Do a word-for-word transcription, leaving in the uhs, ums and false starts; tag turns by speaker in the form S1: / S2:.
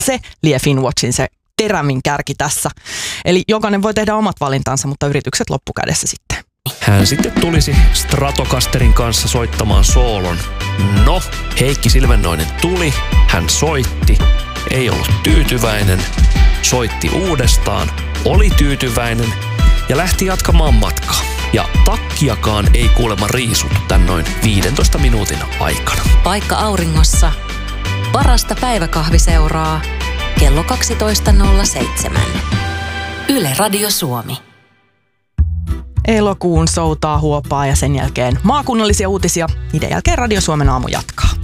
S1: Se lie Finnwatchin se terävin kärki tässä. Eli jokainen voi tehdä omat valintansa, mutta yritykset loppukädessä sitten.
S2: Hän sitten tulisi Stratocasterin kanssa soittamaan soolon. No, Heikki Silvennoinen tuli, hän soitti, ei ollut tyytyväinen, soitti uudestaan, oli tyytyväinen ja lähti jatkamaan matkaa. Ja takkiakaan ei kuulemma riisuttu tän noin viidentoista minuutin aikana.
S3: Paikka auringossa. Parasta päiväkahviseuraa. Kello kaksitoista nolla seitsemän. Yle Radio Suomi.
S1: Elokuun soutaa huopaa ja sen jälkeen maakunnallisia uutisia. Niiden jälkeen Radio Suomen aamu jatkaa.